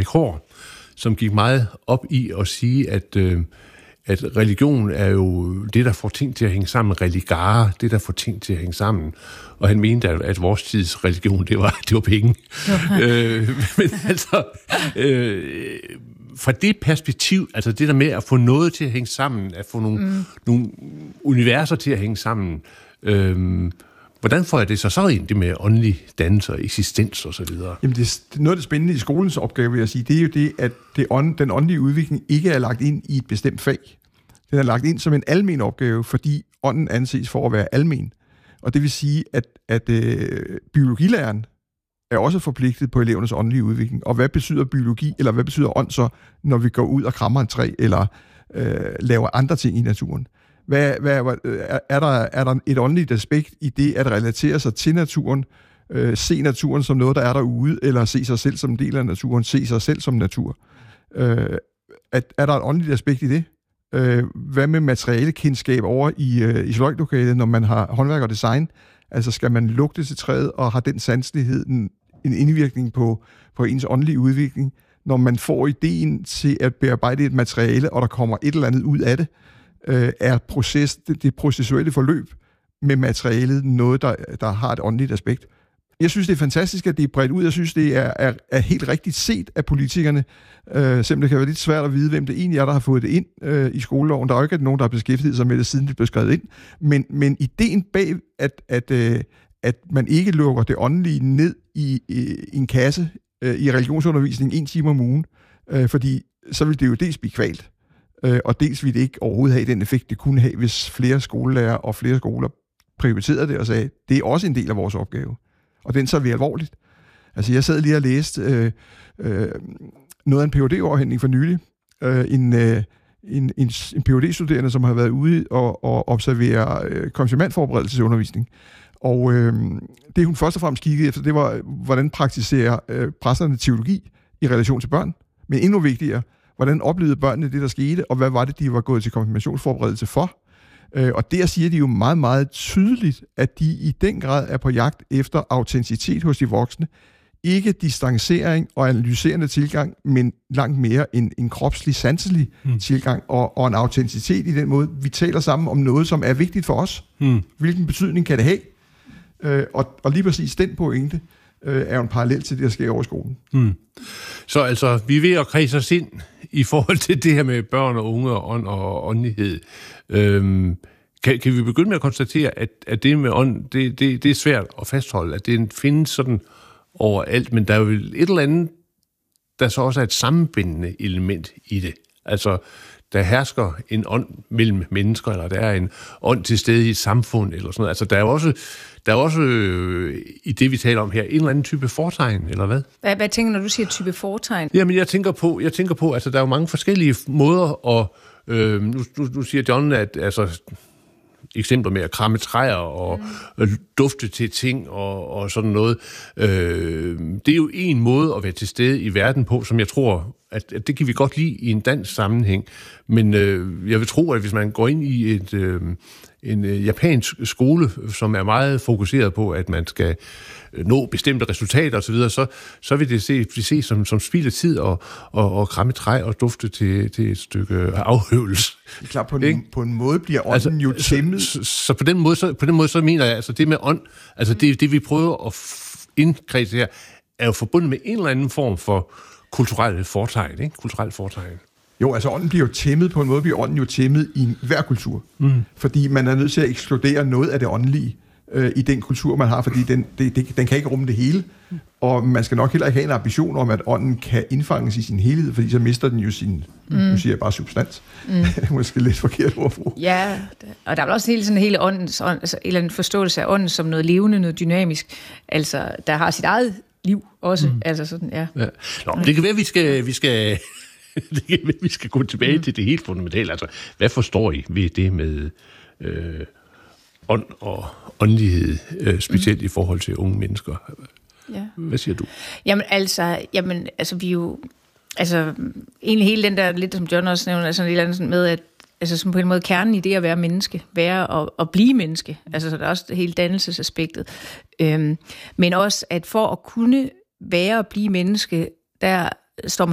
Erik Hår, som gik meget op i at sige, at religion er jo det, der får ting til at hænge sammen. Religare, det, der får ting til at hænge sammen. Og han mente, at vores tids religion, det var penge. Men altså, fra det perspektiv, altså det der med at få noget til at hænge sammen, at få nogle universer til at hænge sammen, hvordan får jeg det så ind det med åndelig dannelse og eksistens og så videre? Jamen noget af det spændende i skolens opgave, vil jeg sige, det er jo det, at den åndelige udvikling ikke er lagt ind i et bestemt fag. Den er lagt ind som en almen opgave, fordi ånden anses for at være almen. Og det vil sige, at biologilæreren er også forpligtet på elevernes åndelige udvikling. Og hvad betyder biologi, eller hvad betyder ånd så, når vi går ud og krammer en træ, eller laver andre ting i naturen? Er der et åndeligt aspekt i det, at relatere sig til naturen, se naturen som noget, der er derude, eller se sig selv som en del af naturen, se sig selv som natur? Er der et åndeligt aspekt i det? Hvad med materialekendskab over i sløjdlokalet, når man har håndværk og design? Altså skal man lugte til træet og har den sanselighed en indvirkning på ens åndelige udvikling? Når man får ideen til at bearbejde et materiale, og der kommer et eller andet ud af det, er det processuelle forløb med materialet noget, der har et åndeligt aspekt. Jeg synes, det er fantastisk, at det er bredt ud. Jeg synes, det er helt rigtigt set af politikerne. Selvom det kan være lidt svært at vide, hvem det egentlig er, der har fået det ind i skoleloven. Der er jo ikke nogen, der har beskæftiget sig med det, siden det blev skrevet ind. Men ideen bag, at man ikke lukker det åndelige ned i en kasse i religionsundervisning 1 time om ugen, fordi så vil det jo dels blive kvalt, og dels vil det ikke overhovedet have den effekt, det kunne have, hvis flere skolelærer og flere skoler prioriterede det og sagde, det er også en del af vores opgave. Og den tager vi alvorligt. Altså, jeg sad lige og læste noget af en Ph.D.-overhandling for nylig. En Ph.D.-studerende, som har været ude og observere konfirmandforberedelsesundervisning. Og det, hun først og fremmest kiggede efter, det var, hvordan praktiserer præsterne teologi i relation til børn. Men endnu vigtigere, hvordan oplevede børnene det, der skete, og hvad var det, de var gået til konfirmationsforberedelse for? Og der siger de jo meget, meget tydeligt, at de i den grad er på jagt efter autenticitet hos de voksne. Ikke distancering og analyserende tilgang, men langt mere en kropslig, sanselig tilgang og en autenticitet i den måde, vi taler sammen om noget, som er vigtigt for os. Hvilken betydning kan det have? Og lige præcis den pointe er jo en parallel til det, der sker over i skolen. Så altså, vi er ved at kredse os ind i forhold til det her med børn og unge og ånd og åndelighed. Kan vi begynde med at konstatere, at det med ånd, det er svært at fastholde, at det findes sådan overalt, men der er jo et eller andet, der så også er et sammenbindende element i det. Altså, der hersker en ånd mellem mennesker, eller der er en ånd til stede i et samfund, eller sådan noget. Altså, der er også i det, vi taler om her, en eller anden type fortegn, eller hvad? Hvad tænker du, når du siger type fortegn? Jamen, jeg tænker på, altså, der er jo mange forskellige måder, og nu siger John, at altså, eksempler med at kramme træer og dufte til ting og sådan noget. Det er jo en måde at være til stede i verden på, som jeg tror, at det kan vi godt lide i en dansk sammenhæng. Men jeg vil tro, at hvis man går ind i en japansk skole, som er meget fokuseret på, at man skal nå bestemte resultater osv., så vil det se som spild af tid og kramme træ og dufte til et stykke afhøvelse. Det er klart, på en måde bliver ånden jo tæmmet. Så på den måde så mener jeg, altså det med ånd, altså det vi prøver at indkredse her, er jo forbundet med en eller anden form for kulturelle fortegn, ikke? Kulturelle fortegn. Jo, altså ånden bliver jo tæmmet på en måde, bliver ånden jo tæmmet i hver kultur. Fordi man er nødt til at ekskludere noget af det åndelige i den kultur, man har, fordi den kan ikke rumme det hele. Og man skal nok heller ikke have en ambition om, at ånden kan indfanges i sin helhed, fordi så mister den jo sin, nu siger jeg bare substans. Måske lidt forkert ordbrug. Ja, og der er vel også hele åndens, altså en eller anden forståelse af ånden som noget levende, noget dynamisk, altså der har sit eget liv også, altså sådan, ja. Nå, det kan være, vi skal gå tilbage til det helt fundamentale. Altså, hvad forstår I ved det med ånd og åndelighed, specielt i forhold til unge mennesker? Ja. Hvad siger du? Jamen altså vi jo, altså egentlig hele den der, lidt som John også nævner, altså et eller andet med, at altså som på en måde kernen i det at være menneske, være og blive menneske, altså så der er også hele dannelsesaspektet, men også at for at kunne være og blive menneske, der står